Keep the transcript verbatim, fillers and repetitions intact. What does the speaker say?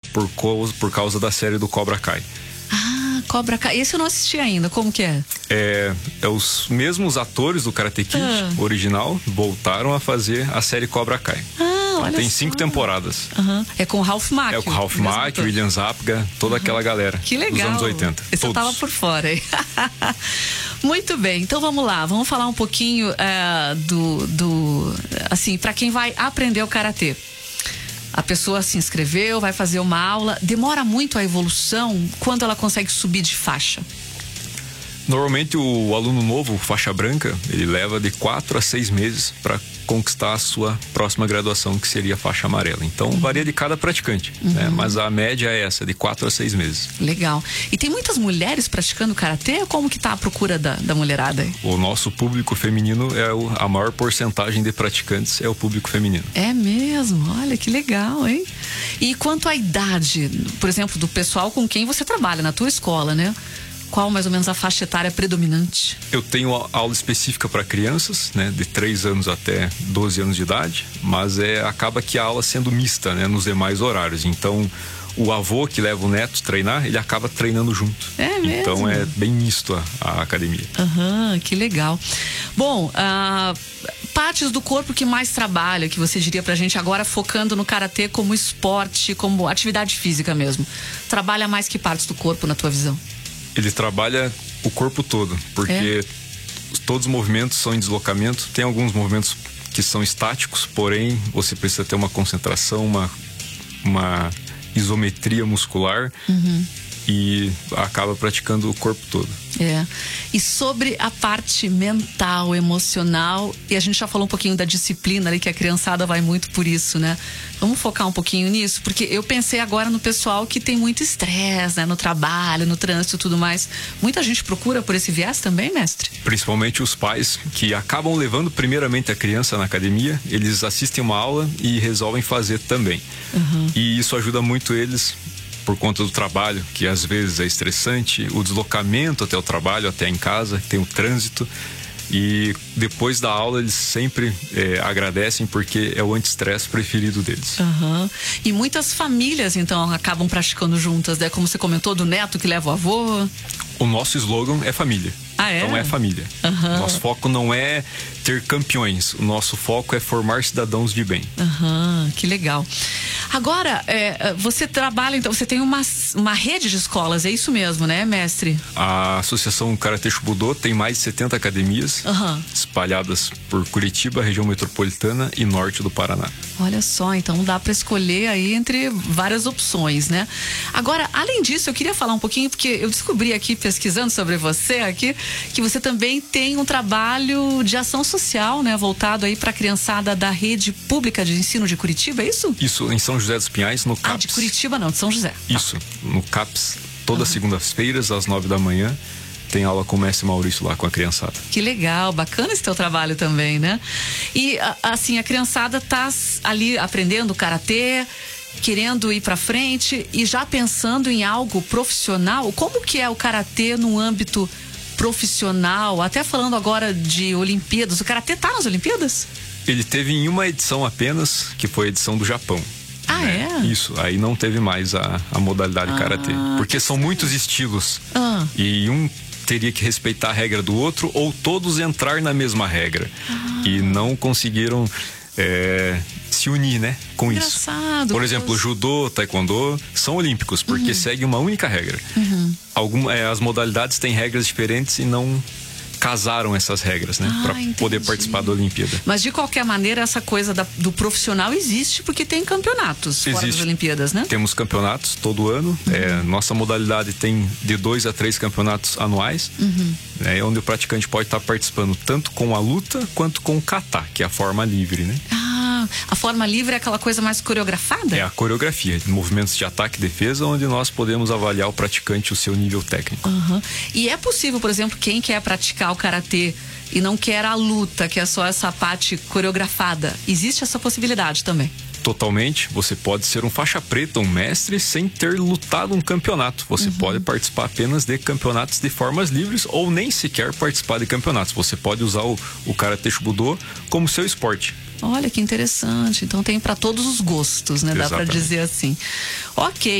por, co por causa da série do Cobra Kai. Ah, Cobra Kai. Esse eu não assisti ainda, como que é? É, é os mesmos atores do Karate Kid ah. original voltaram a fazer a série Cobra Kai. Ah, olha Tem só. cinco temporadas. Uhum. É com o Ralph Macchio. É com o Ralph Macchio, William Zabka, toda uhum. aquela galera. Que legal. Dos anos oitenta. Esse eu tava por fora, hein? Muito bem, então vamos lá. Vamos falar um pouquinho uh, do, do... Assim, para quem vai aprender o Karatê. A pessoa se inscreveu, vai fazer uma aula. Demora muito a evolução quando ela consegue subir de faixa? Normalmente o aluno novo, faixa branca, ele leva de quatro a seis meses para conquistar a sua próxima graduação, que seria a faixa amarela. Então uhum. varia de cada praticante, uhum. né? Mas a média é essa, de quatro a seis meses. Legal. E tem muitas mulheres praticando karatê? Como que tá a procura da, da mulherada aí? O nosso público feminino é o, a maior porcentagem de praticantes é o público feminino. É mesmo? Olha que legal, hein? E quanto à idade, por exemplo, do pessoal com quem você trabalha na tua escola, né? Qual mais ou menos a faixa etária predominante? Eu tenho aula específica para crianças, né, de três anos até doze anos de idade, mas é, acaba que a aula sendo mista, né, nos demais horários. Então, o avô que leva o neto treinar, ele acaba treinando junto. É mesmo? Então, é bem misto a, a academia. Aham, uhum, que legal. Bom, uh, partes do corpo que mais trabalha, que você diria pra gente agora, focando no karatê como esporte, como atividade física mesmo. Trabalha mais que partes do corpo, na tua visão? Ele trabalha o corpo todo, porque é. todos os movimentos são em deslocamento. Tem alguns movimentos que são estáticos, porém você precisa ter uma concentração, uma, uma isometria muscular uhum. e acaba praticando o corpo todo. É. E sobre a parte mental, emocional, e a gente já falou um pouquinho da disciplina ali, que a criançada vai muito por isso, né? Vamos focar um pouquinho nisso, porque eu pensei agora no pessoal que tem muito estresse, né? No trabalho, no trânsito e tudo mais. Muita gente procura por esse viés também, mestre? Principalmente os pais que acabam levando primeiramente a criança na academia, eles assistem uma aula e resolvem fazer também. Uhum. E isso ajuda muito eles por conta do trabalho, que às vezes é estressante, o deslocamento até o trabalho, até em casa, tem o trânsito. E depois da aula eles sempre é, agradecem, porque é o anti-estresse preferido deles. Uhum. E muitas famílias então acabam praticando juntas, né? Como você comentou, do neto que leva o avô. O nosso slogan é família. Ah, é? Então é família. Uhum. Nosso foco não é ter campeões, o nosso foco é formar cidadãos de bem. Uhum, que legal. Agora, é, você trabalha, então, você tem uma, uma rede de escolas, é isso mesmo, né, mestre? A Associação Karatê Shubudô tem mais de setenta academias uhum. espalhadas por Curitiba, região metropolitana e norte do Paraná. Olha só, então dá para escolher aí entre várias opções, né? Agora, além disso, eu queria falar um pouquinho, porque eu descobri aqui, pesquisando sobre você aqui, que você também tem um trabalho de ação social, né? Voltado aí para a criançada da rede pública de ensino de Curitiba, é isso? Isso, em São José dos Pinhais, no CAPS. Ah, de Curitiba não, de São José. Isso, no CAPS, todas as segundas-feiras, às nove da manhã. Tem aula com o mestre Maurício lá, com a criançada. Que legal, bacana esse teu trabalho também, né? E, assim, a criançada tá ali aprendendo karatê, querendo ir pra frente e já pensando em algo profissional. Como que é o karatê no âmbito profissional? Até falando agora de Olimpíadas, o karatê tá nas Olimpíadas? Ele teve em uma edição apenas, que foi a edição do Japão. Ah, né? é? Isso, aí não teve mais a, a modalidade ah, karatê. Porque são certo. muitos estilos. Ah. E um teria que respeitar a regra do outro, ou todos entrar na mesma regra. Ah. E não conseguiram é, se unir, né, com Engraçado, isso. Por exemplo, Deus. judô, taekwondo são olímpicos, porque uhum. seguem uma única regra. Uhum. Algum, é, as modalidades têm regras diferentes e não casaram essas regras, né, ah, para poder participar da Olimpíada. Mas de qualquer maneira, essa coisa da, do profissional existe, porque tem campeonatos existe. fora das Olimpíadas, né? Temos campeonatos todo ano. Uhum. É, nossa modalidade tem de dois a três campeonatos anuais, uhum. né, onde o praticante pode estar participando tanto com a luta quanto com o kata, que é a forma livre, né? Ah, a forma livre é aquela coisa mais coreografada? É a coreografia, movimentos de ataque e defesa, onde nós podemos avaliar o praticante, o seu nível técnico. Uhum. E é possível, por exemplo, quem quer praticar o karatê e não quer a luta, que é só essa parte coreografada, existe essa possibilidade também? Totalmente. Você pode ser um faixa preta, um mestre, sem ter lutado um campeonato. Você uhum. pode participar apenas de campeonatos de formas livres, ou nem sequer participar de campeonatos. Você pode usar o, o Karatê Shubudô como seu esporte. Olha que interessante. Então tem para todos os gostos, né? Exatamente. Dá para dizer assim. Ok.